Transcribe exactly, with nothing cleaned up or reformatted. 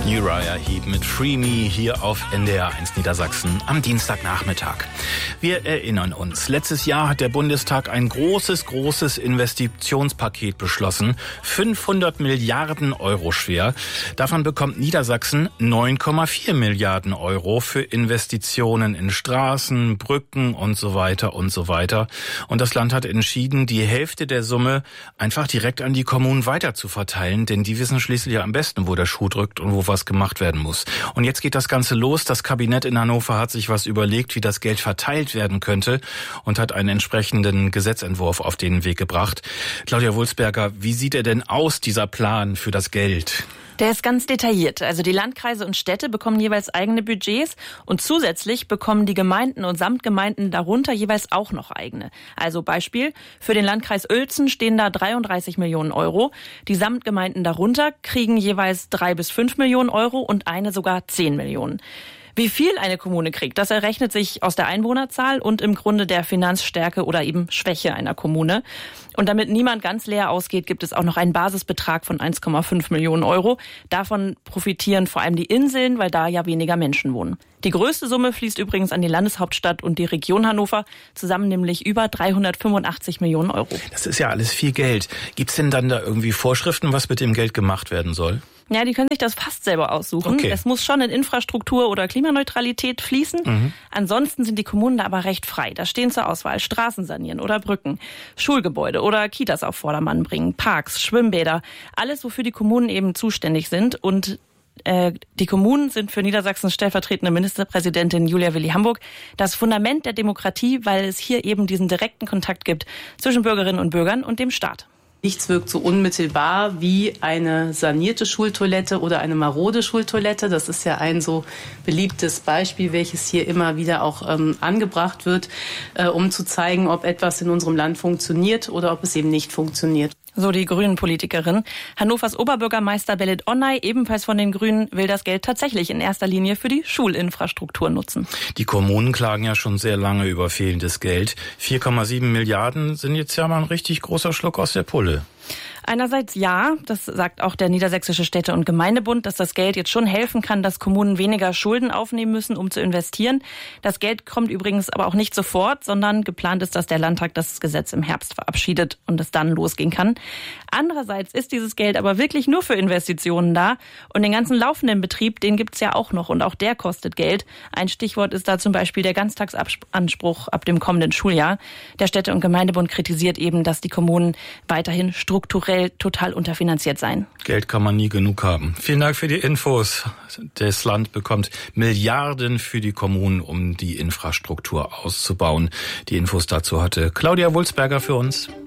Uriah Heep mit Free Me hier auf N D R eins Niedersachsen am Dienstagnachmittag. Wir erinnern uns, letztes Jahr hat der Bundestag ein großes, großes Investitionspaket beschlossen, fünfhundert Milliarden Euro schwer. Davon bekommt Niedersachsen neun Komma vier Milliarden Euro für Investitionen in Straßen, Brücken und so weiter und so weiter. Und das Land hat entschieden, die Hälfte der Summe einfach direkt an die Kommunen weiter zu verteilen, denn die wissen schließlich am besten, wo der Schuh drückt und wo was gemacht werden muss. Und jetzt geht das Ganze los. Das Kabinett in Hannover hat sich was überlegt, wie das Geld verteilt werden könnte und hat einen entsprechenden Gesetzentwurf auf den Weg gebracht. Claudia Wulsberger, wie sieht er denn aus, dieser Plan für das Geld? Der ist ganz detailliert. Also die Landkreise und Städte bekommen jeweils eigene Budgets und zusätzlich bekommen die Gemeinden und Samtgemeinden darunter jeweils auch noch eigene. Also Beispiel, für den Landkreis Uelzen stehen da dreiunddreißig Millionen Euro. Die Samtgemeinden darunter kriegen jeweils drei bis fünf Millionen Euro und eine sogar zehn Millionen. Wie viel eine Kommune kriegt, das errechnet sich aus der Einwohnerzahl und im Grunde der Finanzstärke oder eben Schwäche einer Kommune. Und damit niemand ganz leer ausgeht, gibt es auch noch einen Basisbetrag von eins Komma fünf Millionen Euro. Davon profitieren vor allem die Inseln, weil da ja weniger Menschen wohnen. Die größte Summe fließt übrigens an die Landeshauptstadt und die Region Hannover, zusammen nämlich über dreihundertfünfundachtzig Millionen Euro. Das ist ja alles viel Geld. Gibt es denn dann da irgendwie Vorschriften, was mit dem Geld gemacht werden soll? Ja, die können sich das fast selber aussuchen. Okay. Es muss schon in Infrastruktur oder Klimaneutralität fließen. Mhm. Ansonsten sind die Kommunen da aber recht frei. Da stehen zur Auswahl Straßen sanieren oder Brücken, Schulgebäude oder Kitas auf Vordermann bringen, Parks, Schwimmbäder. Alles, wofür die Kommunen eben zuständig sind. Und äh, die Kommunen sind für Niedersachsens stellvertretende Ministerpräsidentin Julia Willi-Hamburg das Fundament der Demokratie, weil es hier eben diesen direkten Kontakt gibt zwischen Bürgerinnen und Bürgern und dem Staat. Nichts wirkt so unmittelbar wie eine sanierte Schultoilette oder eine marode Schultoilette. Das ist ja ein so beliebtes Beispiel, welches hier immer wieder auch ähm, angebracht wird, äh, um zu zeigen, ob etwas in unserem Land funktioniert oder ob es eben nicht funktioniert. So die Grünen-Politikerin. Hannovers Oberbürgermeister Belit Onay, ebenfalls von den Grünen, will das Geld tatsächlich in erster Linie für die Schulinfrastruktur nutzen. Die Kommunen klagen ja schon sehr lange über fehlendes Geld. vier Komma sieben Milliarden sind jetzt ja mal ein richtig großer Schluck aus der Pulle. Einerseits ja, das sagt auch der Niedersächsische Städte- und Gemeindebund, dass das Geld jetzt schon helfen kann, dass Kommunen weniger Schulden aufnehmen müssen, um zu investieren. Das Geld kommt übrigens aber auch nicht sofort, sondern geplant ist, dass der Landtag das Gesetz im Herbst verabschiedet und es dann losgehen kann. Andererseits ist dieses Geld aber wirklich nur für Investitionen da und den ganzen laufenden Betrieb, den gibt's ja auch noch und auch der kostet Geld. Ein Stichwort ist da zum Beispiel der Ganztagsanspruch ab dem kommenden Schuljahr. Der Städte- und Gemeindebund kritisiert eben, dass die Kommunen weiterhin strukturell total unterfinanziert sein. Geld kann man nie genug haben. Vielen Dank für die Infos. Das Land bekommt Milliarden für die Kommunen, um die Infrastruktur auszubauen. Die Infos dazu hatte Claudia Wulsberger für uns.